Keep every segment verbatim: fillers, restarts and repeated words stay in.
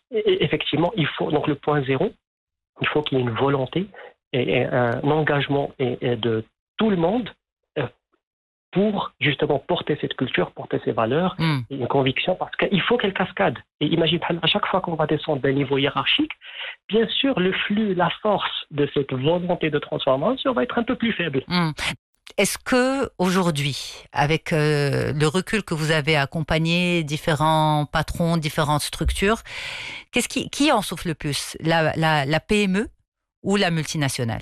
Et effectivement, il faut donc le point zéro, il faut qu'il y ait une volonté et, et un engagement et, et de tout le monde euh, pour justement porter cette culture, porter ces valeurs, Mm. et une conviction, parce qu'il faut qu'elle cascade. Et imagine, à chaque fois qu'on va descendre d'un niveau hiérarchique, bien sûr, le flux, la force de cette volonté de transformation va être un peu plus faible. Mm. Est-ce que aujourd'hui, avec euh, le recul que vous avez accompagné différents patrons, différentes structures, qu'est-ce qui, qui en souffre le plus, la, la, la P M E ou la multinationale?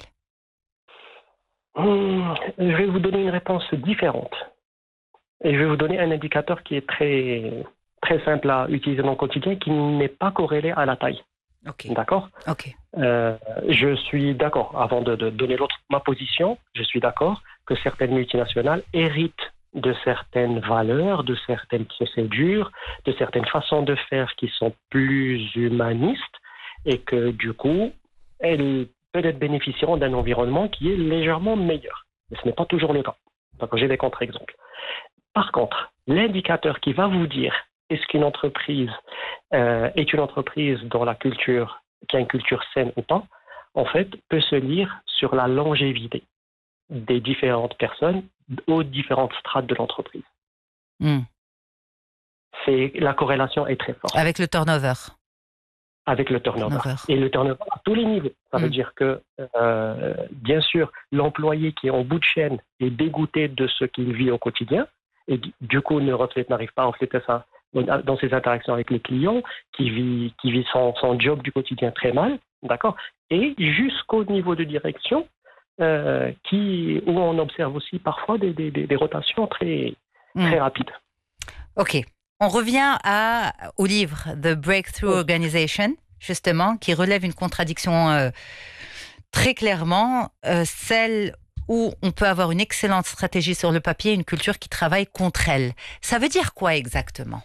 Hum, je vais vous donner une réponse différente. Et je vais vous donner un indicateur qui est très, très simple à utiliser dans le quotidien, qui n'est pas corrélé à la taille. Ok. D'accord? Ok. Euh, je suis d'accord, avant de, de donner l'autre, ma position, je suis d'accord que certaines multinationales héritent de certaines valeurs, de certaines procédures, de certaines façons de faire qui sont plus humanistes et que du coup, elles peut-être bénéficieront d'un environnement qui est légèrement meilleur. Mais ce n'est pas toujours le cas. Donc j'ai des contre-exemples. Par contre, l'indicateur qui va vous dire est-ce qu'une entreprise euh, est une entreprise dont la culture, qui a une culture saine ou pas, en fait, peut se lire sur la longévité des différentes personnes aux différentes strates de l'entreprise. Mm. C'est, la corrélation est très forte. Avec le turnover. Avec le turnover. turnover. Et le turnover à tous les niveaux. Ça Mm. veut dire que, euh, bien sûr, l'employé qui est en bout de chaîne est dégoûté de ce qu'il vit au quotidien et du coup ne reflète, n'arrive pas à refléter ça dans ses interactions avec les clients, qui vit, qui vit son, son job du quotidien très mal, d'accord? Et jusqu'au niveau de direction, euh, qui, où on observe aussi parfois des, des, des rotations très, Mm. très rapides. Ok. On revient à, au livre The Breakthrough Oui. Organization, justement, qui relève une contradiction euh, très clairement, euh, celle où on peut avoir une excellente stratégie sur le papier, une culture qui travaille contre elle. Ça veut dire quoi exactement?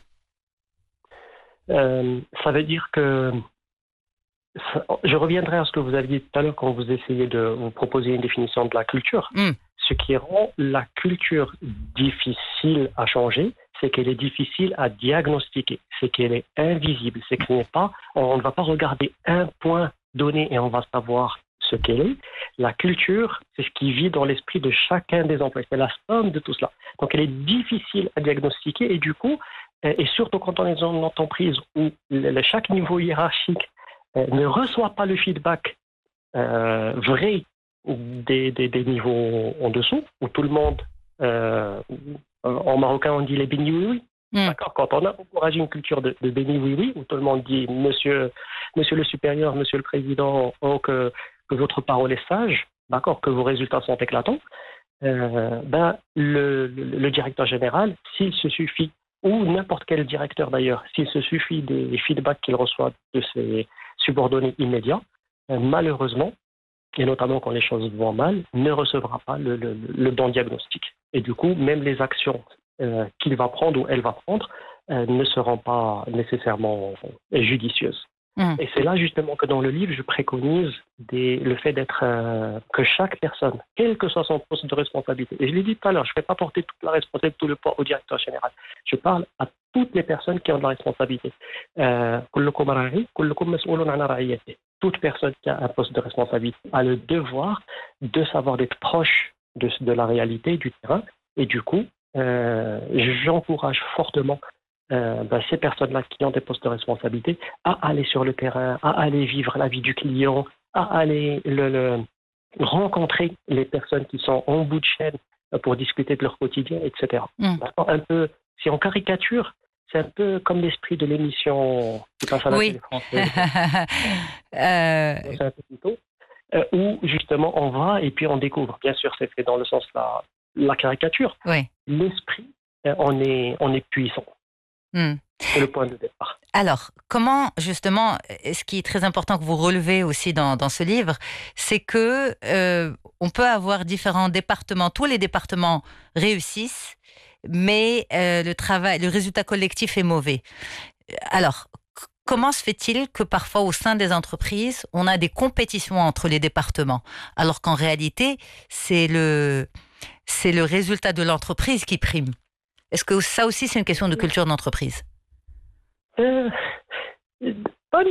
Euh, ça veut dire que ça, je reviendrai à ce que vous aviez dit tout à l'heure quand vous essayez de vous proposer une définition de la culture. Mm. Ce qui rend la culture difficile à changer, c'est qu'elle est difficile à diagnostiquer, c'est qu'elle est invisible, c'est que ce n'est pas, on ne va pas regarder un point donné et on va savoir ce qu'elle est. La culture, c'est ce qui vit dans l'esprit de chacun des employés, c'est la somme de tout cela. Donc elle est difficile à diagnostiquer et du coup, et surtout quand on est dans une entreprise où le, chaque niveau hiérarchique euh, ne reçoit pas le feedback euh, vrai des, des, des niveaux en dessous, où tout le monde, euh, en marocain on dit les béni oui oui. Mm. D'accord, quand on a encouragé une culture de, de béni oui oui, où tout le monde dit monsieur, monsieur le supérieur, monsieur le président, oh, que, que votre parole est sage, d'accord, que vos résultats sont éclatants, euh, ben, le, le, le directeur général, s'il se suffit, ou n'importe quel directeur d'ailleurs, s'il se suffit des feedbacks qu'il reçoit de ses subordonnés immédiats, euh, malheureusement, et notamment quand les choses vont mal, ne recevra pas le, le, le bon diagnostic. Et du coup, même les actions euh, qu'il va prendre ou elle va prendre euh, ne seront pas nécessairement euh, judicieuses. Mm. Et c'est là justement que dans le livre, je préconise des, le fait d'être euh, que chaque personne, quel que soit son poste de responsabilité, et je l'ai dit tout à l'heure, je ne vais pas porter toute la responsabilité, tout le poids au directeur général. Je parle à toutes les personnes qui ont de la responsabilité. Euh, toute personne qui a un poste de responsabilité a le devoir de savoir d'être proche de, de la réalité, du terrain, et du coup, euh, j'encourage fortement Euh, ben, ces personnes-là qui ont des postes de responsabilité à aller sur le terrain, à aller vivre la vie du client, à aller le, le, rencontrer les personnes qui sont en bout de chaîne pour discuter de leur quotidien, et cetera. Mm. Un peu, si on caricature, c'est un peu comme l'esprit de l'émission qui passe à la Oui. télé française, euh... euh, où justement on va et puis on découvre. Bien sûr, c'est fait dans le sens de la, la caricature. Oui. L'esprit, euh, on est, on est puissant. Mm. C'est le point de départ. Alors, comment, justement, ce qui est très important que vous relevez aussi dans, dans ce livre, c'est que euh, on peut avoir différents départements. Tous les départements réussissent, mais euh, le travail, le résultat collectif est mauvais. Alors, c- comment se fait-il que parfois, au sein des entreprises, on a des compétitions entre les départements, alors qu'en réalité, c'est le, c'est le résultat de l'entreprise qui prime? Est-ce que ça aussi, c'est une question de culture d'entreprise? Euh,